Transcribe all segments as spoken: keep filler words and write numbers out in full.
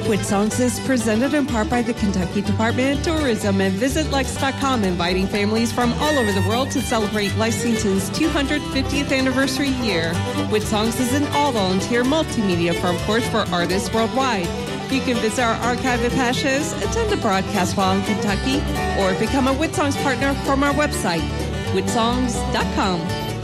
Wood Songs is presented in part by the Kentucky Department of Tourism and Visit Lex dot com, inviting families from all over the world to celebrate Lexington's two hundred fiftieth anniversary year. Wood Songs is an all-volunteer multimedia front porch for artists worldwide. You can visit our archive of past shows, attend a broadcast while in Kentucky, or become a Wood Songs partner from our website, wood songs dot com.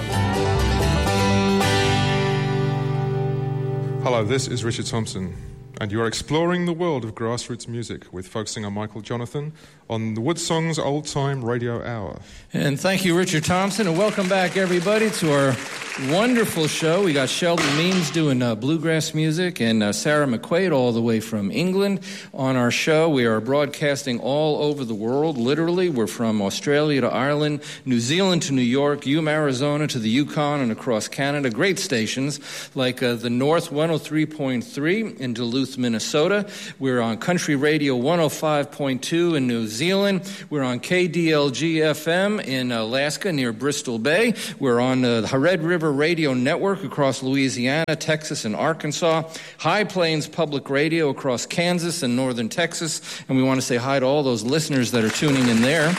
Hello, this is Richard Thompson, and you are exploring the world of grassroots music with folk singer Michael Jonathan on the Wood Songs Old Time Radio Hour. And thank you, Richard Thompson, and welcome back, everybody, to our wonderful show. We got Shelby Means doing uh, bluegrass music and uh, Sarah McQuaid all the way from England on our show. We are broadcasting all over the world, literally. We're from Australia to Ireland, New Zealand to New York, Yuma, Arizona to the Yukon and across Canada. Great stations like uh, the North one oh three point three in Duluth, Minnesota. We're on Country Radio one oh five point two in New Zealand. We're on K D L G F M in Alaska near Bristol Bay. We're on uh, the Red River Radio Network across Louisiana, Texas, and Arkansas. High Plains Public Radio across Kansas and northern Texas. And we want to say hi to all those listeners that are tuning in there.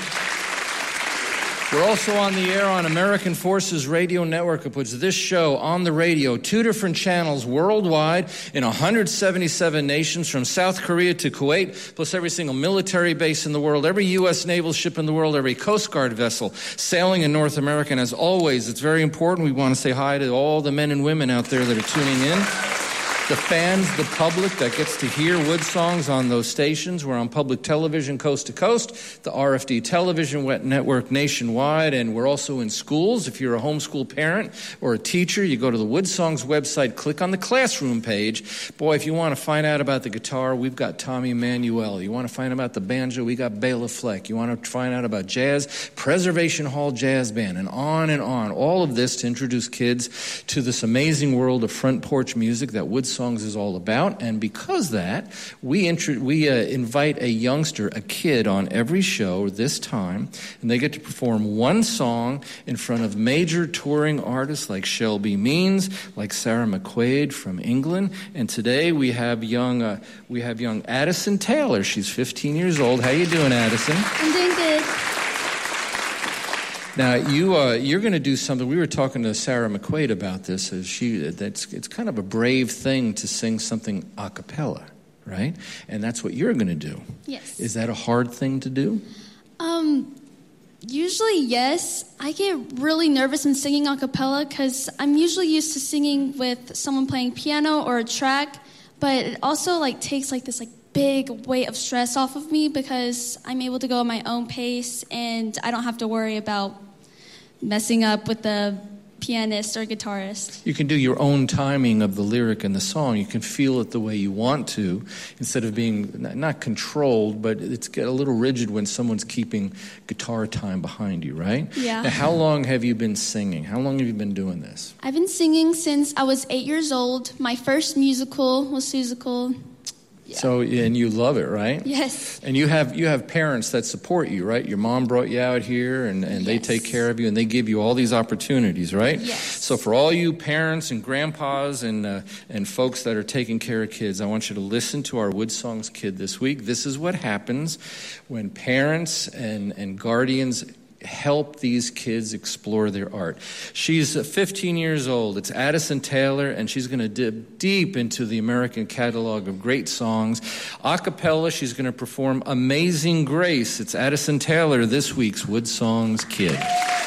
We're also on the air on American Forces Radio Network, which puts this show on the radio, two different channels worldwide in one hundred seventy-seven nations, from South Korea to Kuwait, plus every single military base in the world, every U S naval ship in the world, every Coast Guard vessel sailing in North America. And as always, it's very important. We want to say hi to all the men and women out there that are tuning in. The fans, the public that gets to hear Wood Songs on those stations. We're on public television coast to coast, the R F D television network nationwide, and we're also in schools. If you're a homeschool parent or a teacher, you go to the Wood Songs website, click on the classroom page. Boy, if you want to find out about the guitar, we've got Tommy Emmanuel. You want to find out about the banjo, we got Bela Fleck. You want to find out about jazz, Preservation Hall Jazz Band, and on and on. All of this to introduce kids to this amazing world of front porch music that Wood Songs is all about. And because that, we intro- we uh, invite a youngster, a kid, on every show this time, and they get to perform one song in front of major touring artists like Shelby Means, like Sarah McQuaid from England. And today we have young uh, we have young Addison Taylor. She's fifteen years old. How you doing, Addison? I'm doing good. Now, you, uh, you're going to do something. We were talking to Sarah McQuaid about this. As she, that's, it's kind of a brave thing to sing something a cappella, right? And that's what you're going to do. Yes. Is that a hard thing to do? Um, usually, yes. I get really nervous when singing a cappella because I'm usually used to singing with someone playing piano or a track, but it also like takes like this like big weight of stress off of me because I'm able to go at my own pace and I don't have to worry about messing up with the pianist or guitarist. You can do your own timing of the lyric and the song. You can feel it the way you want to instead of being not controlled, but it's get a little rigid when someone's keeping guitar time behind you, right? Yeah. Now, how long have you been singing? How long have you been doing this? I've been singing since I was eight years old. My first musical was Seussical. Yeah. So, and you love it, right? Yes. And you have you have parents that support you, right? Your mom brought you out here, and, and yes. they take care of you, and they give you all these opportunities, right? Yes. So for all you parents and grandpas and uh, and folks that are taking care of kids, I want you to listen to our Wood Songs Kid this week. This is what happens when parents and, and guardians help these kids explore their art. She's fifteen years old. It's Addison Taylor, and she's going to dip deep into the American catalog of great songs. A cappella, she's going to perform Amazing Grace. It's Addison Taylor, this week's Wood Songs Kid.